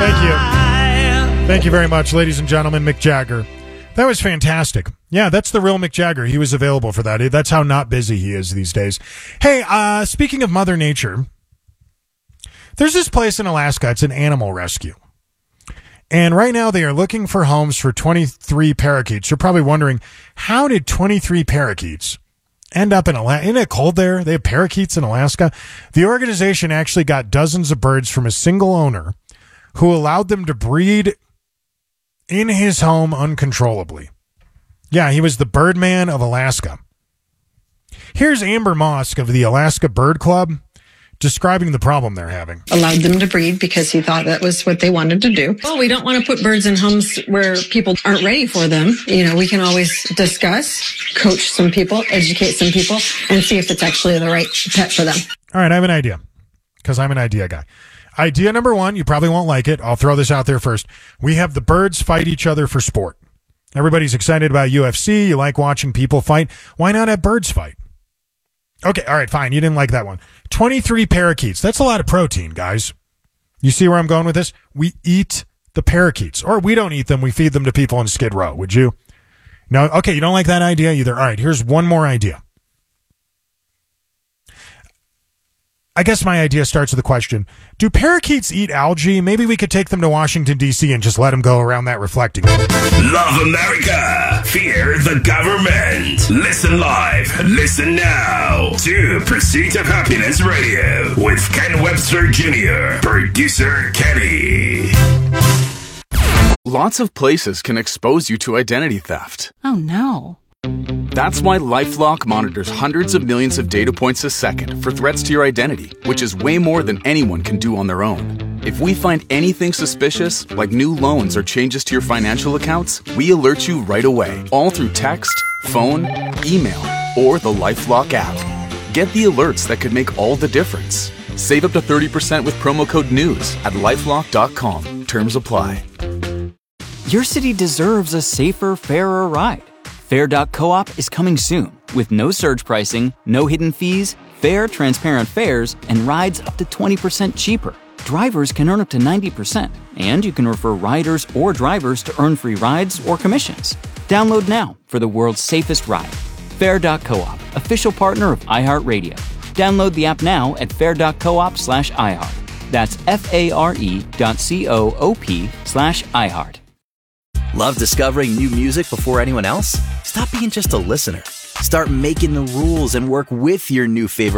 Thank you. Thank you very much, ladies and gentlemen. Mick Jagger. That was fantastic. Yeah, that's the real Mick Jagger. He was available for that. That's how not busy he is these days. Hey, speaking of Mother Nature, there's this place in Alaska. It's an animal rescue. And right now they are looking for homes for 23 parakeets. You're probably wondering, how did 23 parakeets end up in Alaska? Isn't it cold there? They have parakeets in Alaska. The organization actually got dozens of birds from a single owner who allowed them to breed in his home uncontrollably. Yeah, he was the Birdman of Alaska. Here's Amber Mosk of the Alaska Bird Club describing the problem they're having. Allowed them to breed because he thought that was what they wanted to do. Well, we don't want to put birds in homes where people aren't ready for them. You know, we can always discuss, coach some people, educate some people, and see if it's actually the right pet for them. All right, I have an idea, because I'm an idea guy. Idea number one, you probably won't like it. I'll throw this out there first. We have the birds fight each other for sport. Everybody's excited about UFC. You like watching people fight. Why not have birds fight? Okay, all right, fine. You didn't like that one. 23 parakeets. That's a lot of protein, guys. You see where I'm going with this? We eat the parakeets. Or we don't eat them. We feed them to people in Skid Row. Would you? No? Okay, you don't like that idea either. All right, here's one more idea. I guess my idea starts with a question. Do parakeets eat algae? Maybe we could take them to Washington, D.C. and just let them go around that reflecting. Love America. Fear the government. Listen live. Listen now to Pursuit of Happiness Radio with Ken Webster Jr., producer Kenny. Lots of places can expose you to identity theft. Oh, no. That's why LifeLock monitors hundreds of millions of data points a second for threats to your identity, which is way more than anyone can do on their own. If we find anything suspicious, like new loans or changes to your financial accounts, we alert you right away, all through text, phone, email, or the LifeLock app. Get the alerts that could make all the difference. Save up to 30% with promo code NEWS at LifeLock.com. Terms apply. Your city deserves a safer, fairer ride. Fair.coop is coming soon with no surge pricing, no hidden fees, fair, transparent fares, and rides up to 20% cheaper. Drivers can earn up to 90%, and you can refer riders or drivers to earn free rides or commissions. Download now for the world's safest ride. Fair.coop, official partner of iHeartRadio. Download the app now at fair.coop/iHeart. That's FARE.coop/iHeart. Love discovering new music before anyone else? Stop being just a listener. Start making the rules and work with your new favorite